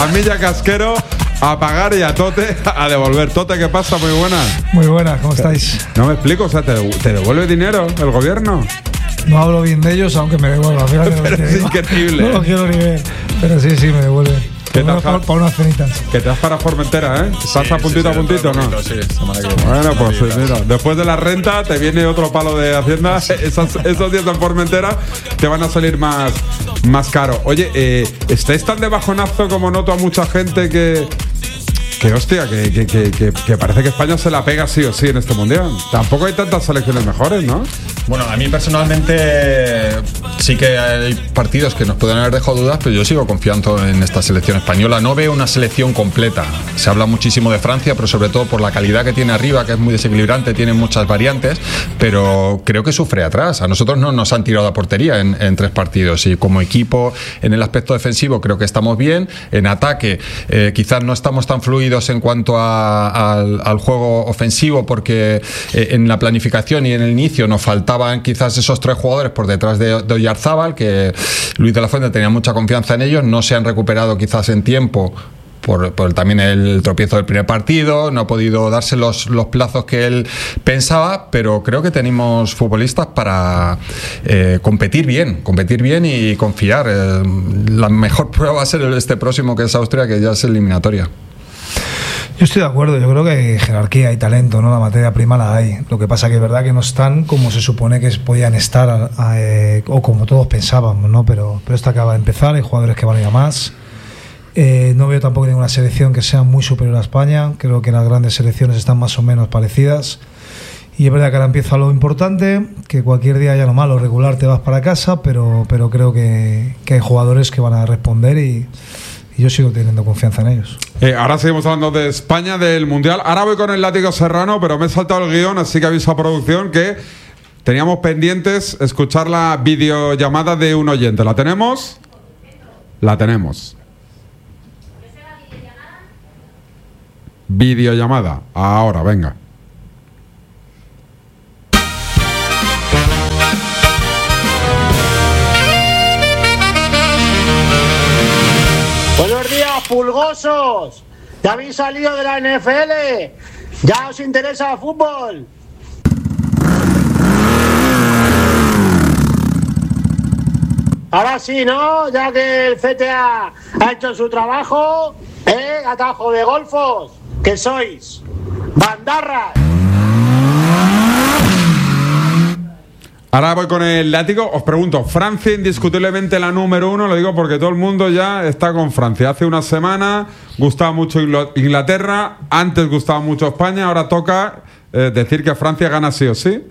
a Milla Casquero, a pagar y a Tote a devolver. Tote, ¿qué pasa? Muy buenas. Muy buenas, ¿cómo estáis? No me explico, o sea, ¿te devuelve dinero el gobierno? No hablo bien de ellos, aunque me devuelvan. Pero es increíble. No lo quiero ni ver. Pero sí, me devuelven. Para unas cenitas. Que te vas para Formentera, ¿eh? ¿Estás a puntito, ¿no? Sí, semana que viene. Bueno, pues mira, después de la renta te viene otro palo de Hacienda. Esos días en Formentera te van a salir más caro. Oye, ¿estáis tan de bajonazo como noto a mucha gente que hostia, que parece que España se la pega sí o sí en este mundial? Tampoco hay tantas selecciones mejores, ¿no? Bueno, a mí personalmente sí que hay partidos que nos pueden haber dejado dudas, pero yo sigo confiando en esta selección española. No veo una selección completa. Se habla muchísimo de Francia, pero sobre todo por la calidad que tiene arriba, que es muy desequilibrante, tiene muchas variantes, pero creo que sufre atrás. A nosotros no nos han tirado a portería en 3 partidos, y como equipo en el aspecto defensivo creo que estamos bien. En ataque quizás no estamos tan fluidos en cuanto al juego ofensivo, porque en la planificación y en el inicio nos faltaban quizás esos 3 jugadores por detrás de Oyarzábal, que Luis de la Fuente tenía mucha confianza en ellos. No se han recuperado quizás en tiempo por también el tropiezo del primer partido, no ha podido darse los plazos que él pensaba, pero creo que tenemos futbolistas para competir bien y confiar. La mejor prueba va a ser este próximo, que es Austria, que ya es eliminatoria. Yo estoy de acuerdo, yo creo que hay jerarquía y talento, ¿no? La materia prima la hay. Lo que pasa que es verdad que no están como se supone que podían estar, o como todos pensábamos, ¿no? Pero esto acaba de empezar, hay jugadores que van a ir a más. No veo tampoco ninguna selección que sea muy superior a España. Creo que las grandes selecciones están más o menos parecidas. Y es verdad que ahora empieza lo importante, que cualquier día ya lo malo, regular te vas para casa, pero creo que hay jugadores que van a responder y yo sigo teniendo confianza en ellos. Ahora seguimos hablando de España, del Mundial. Ahora voy con el látigo serrano, pero me he saltado el guión, así que aviso a producción que teníamos pendientes escuchar la videollamada de un oyente. ¿La tenemos? La tenemos. Videollamada. Ahora, venga. Buenos días, pulgosos. ¿Ya habéis salido de la NFL? ¿Ya os interesa el fútbol? Ahora sí, ¿no? Ya que el CTA ha hecho su trabajo, atajo de golfos, que sois bandarras. Ahora voy con el látigo. Os pregunto, Francia indiscutiblemente la número 1, lo digo porque todo el mundo ya está con Francia. Hace una semana gustaba mucho Inglaterra, antes gustaba mucho España, ahora toca decir que Francia gana sí o sí.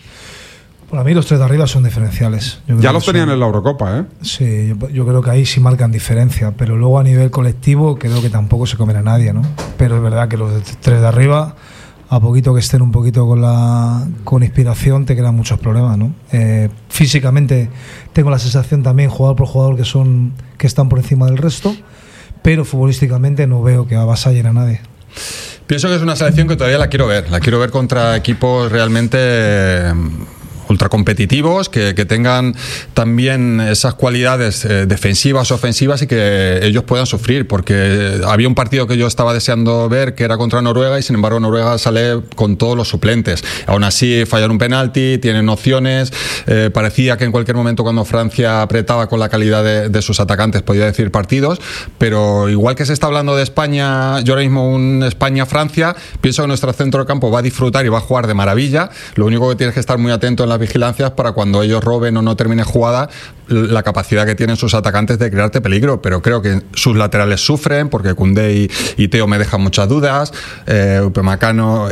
Para mí los 3 de arriba son diferenciales. Ya los tenían en la Eurocopa, ¿eh? Sí, yo creo que ahí sí marcan diferencia, pero luego a nivel colectivo creo que tampoco se comerá a nadie, ¿no? Pero es verdad que los 3 de arriba, a poquito que estén un poquito con inspiración, te crean muchos problemas, ¿no? Físicamente tengo la sensación también, jugador por jugador, que están por encima del resto, pero futbolísticamente no veo que avasallen a nadie. Pienso que es una selección que todavía la quiero ver contra equipos realmente ultra competitivos, que tengan también esas cualidades defensivas, ofensivas, y que ellos puedan sufrir, porque había un partido que yo estaba deseando ver, que era contra Noruega, y sin embargo Noruega sale con todos los suplentes. Aún así fallaron un penalti, tienen opciones, parecía que en cualquier momento cuando Francia apretaba con la calidad de sus atacantes podía decir partidos, pero igual que se está hablando de España, yo ahora mismo un España-Francia, pienso que nuestro centro de campo va a disfrutar y va a jugar de maravilla. Lo único que tienes que estar muy atento en la vigilancias para cuando ellos roben o no terminen jugada, la capacidad que tienen sus atacantes de crearte peligro, pero creo que sus laterales sufren, porque Koundé y Teo me dejan muchas dudas. Upamecano,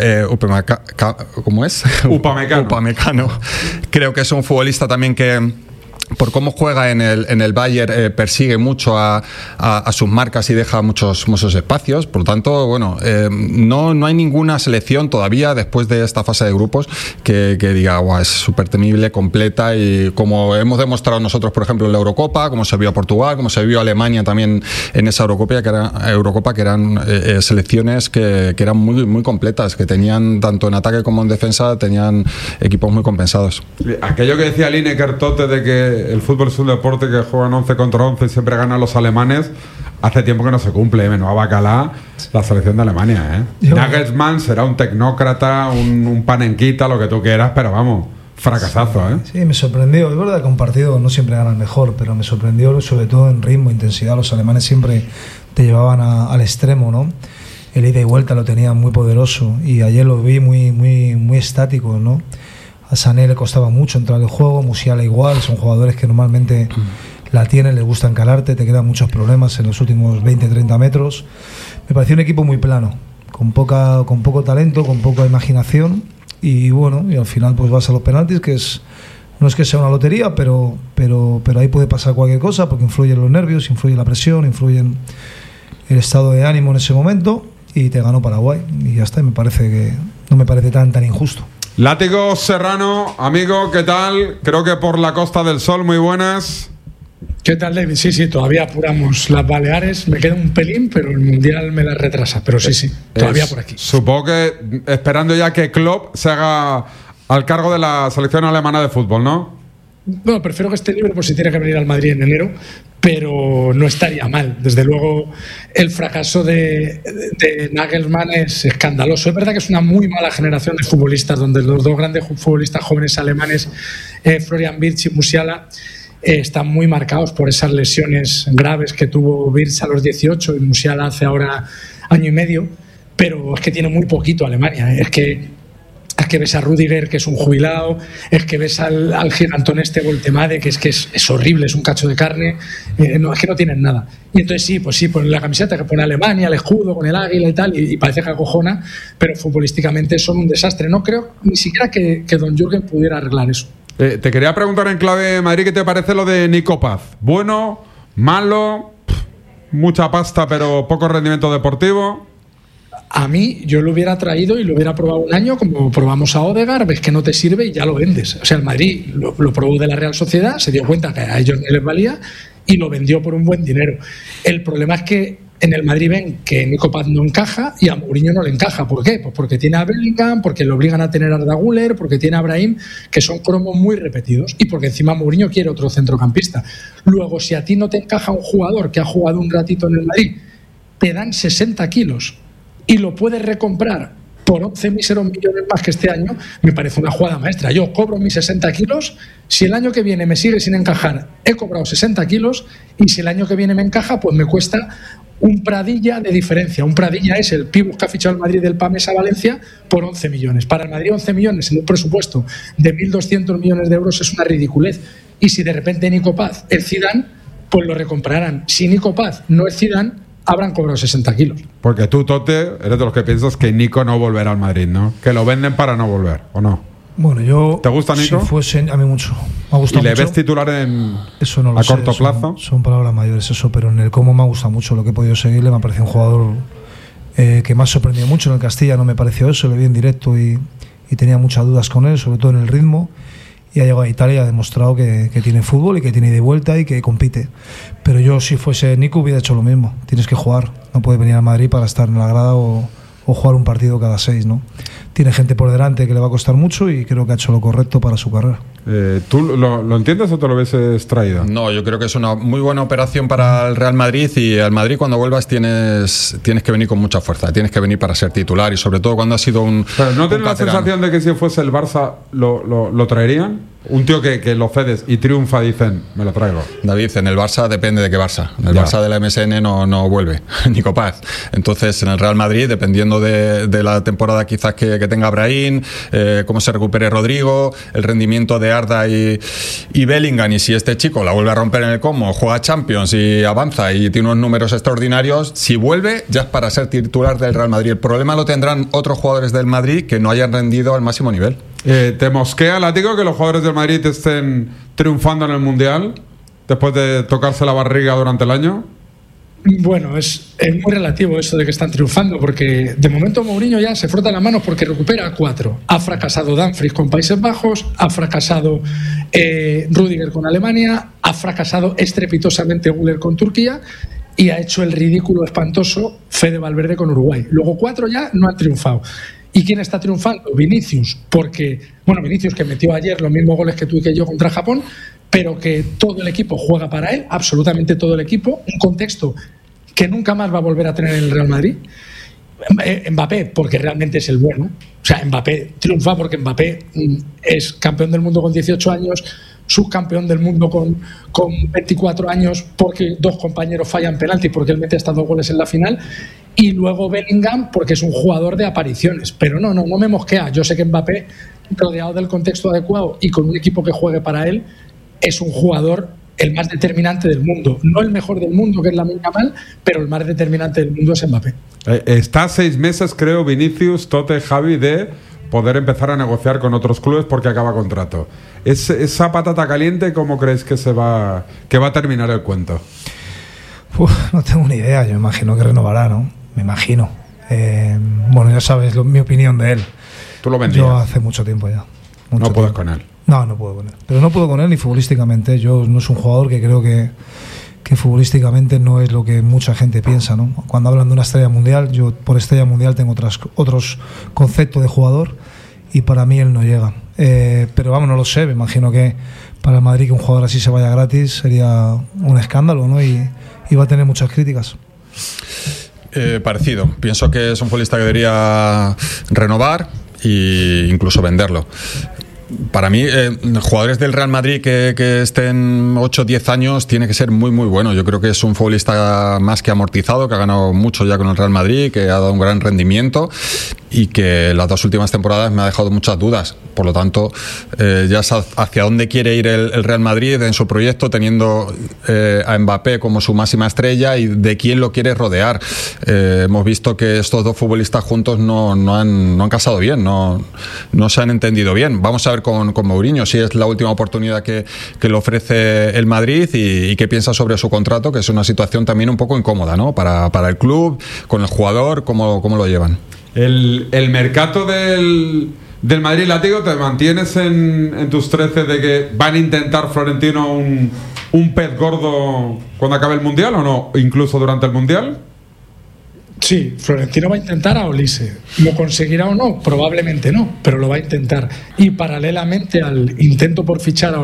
¿cómo es? Upamecano. Creo que es un futbolista también que, por cómo juega en el Bayern, persigue mucho a sus marcas y deja muchos espacios. Por lo tanto, bueno, no hay ninguna selección todavía después de esta fase de grupos que diga, wow, es súper temible, completa, y como hemos demostrado nosotros, por ejemplo, en la Eurocopa, como se vio a Portugal, como se vio a Alemania también en esa Eurocopa, que eran selecciones que eran muy, muy completas, que tenían, tanto en ataque como en defensa, tenían equipos muy compensados. Aquello que decía Lineker Tote de que el fútbol es un deporte que juegan 11 contra 11 y siempre ganan los alemanes, hace tiempo que no se cumple, menuda bacalá la selección de Alemania, Nagelsmann será un tecnócrata, un panenquita, lo que tú quieras, pero vamos, fracasazo, Sí, me sorprendió, es verdad que un partido no siempre gana el mejor, pero me sorprendió sobre todo en ritmo, intensidad. Los alemanes siempre te llevaban al extremo, ¿no? El ida y vuelta lo tenían muy poderoso, y ayer lo vi muy estático, ¿no? A Sané le costaba mucho entrar al juego, Musiala igual, son jugadores que normalmente la tienen, les gusta encalarte, te quedan muchos problemas en los últimos 20-30 metros. Me pareció un equipo muy plano, con poco talento, con poca imaginación, y bueno, y al final pues vas a los penaltis, que no es que sea una lotería, pero ahí puede pasar cualquier cosa, porque influyen los nervios, influye la presión, influyen el estado de ánimo en ese momento, y te ganó Paraguay, y ya está. Y me parece que no me parece tan injusto. Látigo Serrano, amigo, ¿qué tal? Creo que por la Costa del Sol, muy buenas. ¿Qué tal, David? Sí, todavía apuramos las Baleares. Me queda un pelín, pero el Mundial me la retrasa. Pero sí, todavía por aquí. Supongo que esperando ya que Klopp se haga al cargo de la selección alemana de fútbol, ¿no? Bueno, prefiero que esté libre por si tiene que venir al Madrid en enero, pero no estaría mal. Desde luego, el fracaso de Nagelsmann es escandaloso. Es verdad que es una muy mala generación de futbolistas, donde los dos grandes futbolistas jóvenes alemanes, Florian Wirtz y Musiala, están muy marcados por esas lesiones graves que tuvo Wirtz a los 18 y Musiala hace ahora año y medio, pero es que tiene muy poquito Alemania. Es que ves a Rüdiger, que es un jubilado, es que ves al gigantón Voltemade, que es horrible, es un cacho de carne, es que no tienen nada. Y entonces sí, ponen la camiseta que pone Alemania, el escudo con el águila y tal, y parece que acojona, pero futbolísticamente son un desastre. No creo ni siquiera que Don Jürgen pudiera arreglar eso. Te quería preguntar en clave Madrid, ¿qué te parece lo de Nico Paz? ¿Bueno? ¿Malo? ¿Mucha pasta pero poco rendimiento deportivo? A mí, yo lo hubiera traído y lo hubiera probado un año, como probamos a Odegaard, ves que no te sirve y ya lo vendes. O sea, el Madrid lo probó de la Real Sociedad, se dio cuenta que a ellos no les valía y lo vendió por un buen dinero. El problema es que en el Madrid ven que Nico Paz no encaja y a Mourinho no le encaja. ¿Por qué? Pues porque tiene a Bellingham, porque le obligan a tener a Arda Güler, porque tiene a Brahim, que son cromos muy repetidos, y porque encima Mourinho quiere otro centrocampista. Luego, si a ti no te encaja un jugador que ha jugado un ratito en el Madrid, te dan 60 kilos y lo puedes recomprar por 11 míseros millones más que este año, me parece una jugada maestra. Yo cobro mis 60 kilos, si el año que viene me sigue sin encajar, he cobrado 60 kilos, y si el año que viene me encaja, pues me cuesta un Pradilla de diferencia. Un Pradilla es el pívot que ha fichado el Madrid del PAMES a Valencia por 11 millones. Para el Madrid 11 millones en un presupuesto de 1.200 millones de euros es una ridiculez. Y si de repente Nico Paz es Zidane, pues lo recomprarán. Si Nico Paz no es Zidane, habrán cobrado 60 kilos. Porque tú, Tote, eres de los que piensas que Nico no volverá al Madrid, ¿no? Que lo venden para no volver, ¿o no? Bueno, yo... ¿Te gusta Nico? Si fuese, a mí mucho. Me ha gustado ¿Y le mucho. ves titular eso no lo a sé, corto plazo? Son palabras mayores eso, pero en el cómo me ha gustado mucho lo que he podido seguirle. Me ha parecido un jugador que me ha sorprendido mucho. En el Castilla no me pareció eso, le vi en directo y tenía muchas dudas con él, sobre todo en el ritmo. Y ha llegado a Italia y ha demostrado que tiene fútbol y que tiene ida y vuelta y que compite. Pero yo, si fuese Nico, hubiera hecho lo mismo. Tienes que jugar. No puedes venir a Madrid para estar en la grada o jugar un partido cada 6, ¿no? Tiene gente por delante que le va a costar mucho y creo que ha hecho lo correcto para su carrera. ¿Tú lo entiendes o te lo ves extraído? No, yo creo que es una muy buena operación para el Real Madrid, y al Madrid cuando vuelvas tienes que venir con mucha fuerza, tienes que venir para ser titular, y sobre todo cuando ha sido un... Pero ¿no tienes la veterano. sensación de que si fuese el Barça lo traerían? Un tío que lo cedes y triunfa, dicen, me lo traigo. David, en el Barça depende de qué Barça. En el Ya. Barça de la MSN no vuelve Nico Paz. Entonces, en el Real Madrid, dependiendo de la temporada quizás que tenga Brahim, cómo se recupere Rodrigo, el rendimiento de Arda y Bellingham, y si este chico la vuelve a romper en el Como, juega Champions y avanza y tiene unos números extraordinarios, si vuelve ya es para ser titular del Real Madrid. El problema lo tendrán otros jugadores del Madrid que no hayan rendido al máximo nivel. ¿Te mosquea, Látigo, que los jugadores del Madrid estén triunfando en el Mundial después de tocarse la barriga durante el año? Bueno, es muy relativo eso de que están triunfando, porque de momento Mourinho ya se frota las manos porque recupera a 4. Ha fracasado Dumfries con Países Bajos, ha fracasado Rüdiger con Alemania, ha fracasado estrepitosamente Güler con Turquía, y ha hecho el ridículo espantoso Fede Valverde con Uruguay. Luego 4 ya no han triunfado. ¿Y quién está triunfando? Vinicius, porque, bueno, Vinicius que metió ayer los mismos goles que tú y que yo contra Japón, pero que todo el equipo juega para él, absolutamente todo el equipo, un contexto que nunca más va a volver a tener en el Real Madrid? Mbappé, porque realmente es el bueno. O sea, Mbappé triunfa porque Mbappé es campeón del mundo con 18 años, subcampeón del mundo con 24 años, porque 2 compañeros fallan penalti, porque él mete hasta 2 goles en la final. Y luego Bellingham, porque es un jugador de apariciones. Pero no me mosquea. Yo sé que Mbappé, rodeado del contexto adecuado y con un equipo que juegue para él, es un jugador el más determinante del mundo. No el mejor del mundo, que es Lamine Yamal, pero el más determinante del mundo es Mbappé. Está a 6 meses, creo, Vinicius, Tote, Javi, de poder empezar a negociar con otros clubes porque acaba contrato. Esa patata caliente, ¿cómo crees que va a terminar el cuento? No tengo ni idea. Yo imagino que renovará, ¿no? Me imagino. Bueno, ya sabes mi opinión de él. ¿Tú lo vendías? Yo hace mucho tiempo ya. No puedes con él. No puedo con él. Pero no puedo con él ni futbolísticamente. Yo no es un jugador que creo que futbolísticamente no es lo que mucha gente piensa, ¿no? Cuando hablan de una estrella mundial, yo por estrella mundial tengo otros conceptos de jugador y para mí él no llega. Pero vamos, no lo sé. Me imagino que para el Madrid que un jugador así se vaya gratis sería un escándalo, ¿no? Y va a tener muchas críticas. Parecido. Pienso que es un futbolista que debería renovar e incluso venderlo. Para mí, jugadores del Real Madrid que estén 8 o 10 años tiene que ser muy muy bueno. Yo creo que es un futbolista más que amortizado, que ha ganado mucho ya con el Real Madrid, que ha dado un gran rendimiento y que las 2 últimas temporadas me ha dejado muchas dudas. Por lo tanto, ya hacia dónde quiere ir el Real Madrid en su proyecto, teniendo a Mbappé como su máxima estrella y de quién lo quiere rodear. Hemos visto que estos 2 futbolistas juntos no han casado bien, no se han entendido bien. Vamos a ver con Mourinho si es la última oportunidad que le ofrece el Madrid y qué piensa sobre su contrato, que es una situación también un poco incómoda, ¿no? Para el club, con el jugador, cómo lo llevan. El mercado del Madrid, Látigo, ¿te mantienes en tus 13 de que van a intentar Florentino un pez gordo cuando acabe el Mundial o no? ¿Incluso durante el Mundial? Sí, Florentino va a intentar a Olise. ¿Lo conseguirá o no? Probablemente no, pero lo va a intentar. Y paralelamente al intento por fichar a